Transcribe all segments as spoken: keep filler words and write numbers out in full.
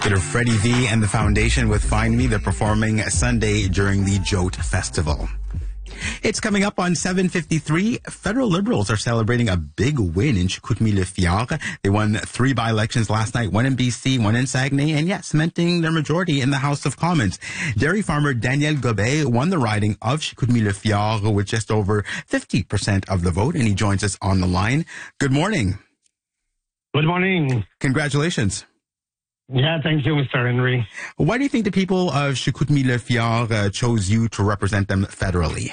Bit of Freddie V and the Foundation with Find Me. They're performing Sunday during the Jote Festival. It's coming up on seven fifty-three. Federal Liberals are celebrating a big win in Chicoutimi-Le-Fjord. They won three by-elections last night, one in B C, one in Saguenay, and yes, cementing their majority in the House of Commons. Dairy farmer Daniel Gobet won the riding of Chicoutimi-Le-Fjord with just over fifty percent of the vote, and he joins us on the line. Good morning. Good morning. Congratulations. Yeah, thank you, Mister Henry. Why do you think the people of Chicoutimi-Le-Fjord uh, chose you to represent them federally?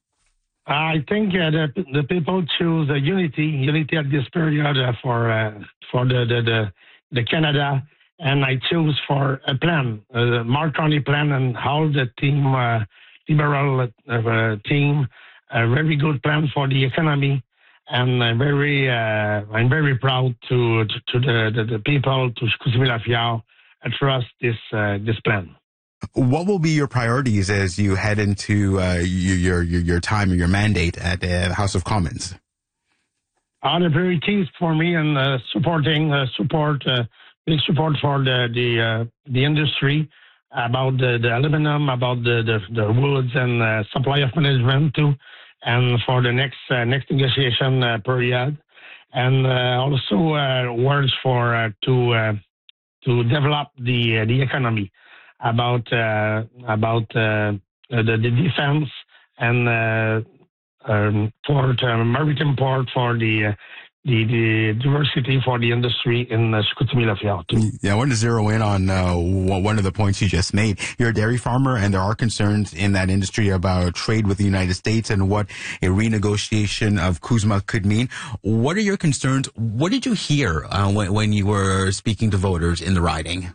I think uh, the the people choose uh, unity, unity at this period uh, for uh, for the, the the the Canada, and I choose for a plan, uh, the Mark Carney plan, and all the team, uh, liberal uh, team, a very good plan for the economy, and I'm very uh, I'm very proud to to, to the, the the people to Chicoutimi-Le-Fjord trust this uh, this plan. What will be your priorities as you head into uh, your, your your time or your mandate at the House of Commons? Uh, the priorities for me and uh, supporting uh, support uh, big support for the the uh, the industry about the, the aluminum, about the, the, the woods and uh, supply of management too, and for the next uh, next negotiation uh, period, and uh, also uh, words for uh, to uh, to develop the uh, the economy. About uh, about uh, the, the defense and uh, um, port, uh, maritime port for the, uh, the the diversity for the industry in uh, Chicoutimi-Le-Fjord too. Yeah, I want to zero in on uh, one of the points you just made. You're a dairy farmer, and there are concerns in that industry about trade with the United States and what a renegotiation of CUSMA could mean. What are your concerns? What did you hear uh, when, when you were speaking to voters in the riding?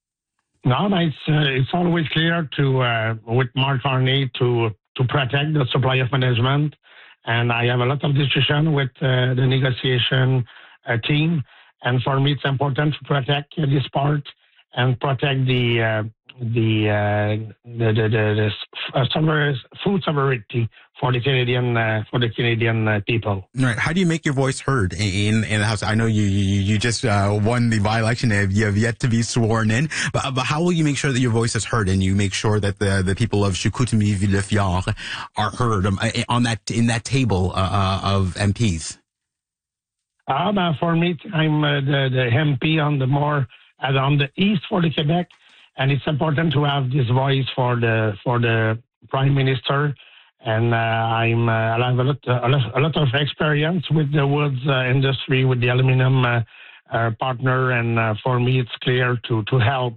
No, it's uh, it's always clear to uh, with Mark Carney to to protect the supply of management, and I have a lot of discussion with uh, the negotiation uh, team. And for me, it's important to protect uh, this part and protect the uh, the, uh, the the the, the uh, food sovereignty for the Canadian uh, for the Canadian uh, people. Right. How do you make your voice heard in in the House? I know you you, you just uh, won the by-election. You have yet to be sworn in, but but how will you make sure that your voice is heard and you make sure that the the people of Chicoutimi-Le-Fjord are heard um, on that in that table uh, of M Ps? Uh, but for me, I'm uh, the the M P on the more uh, on the east for the Quebec. And it's important to have this voice for the for the Prime Minister, and uh, I'm uh, I have a lot, a lot a lot of experience with the woods uh, industry, with the aluminum uh, uh, partner, and uh, for me it's clear to to help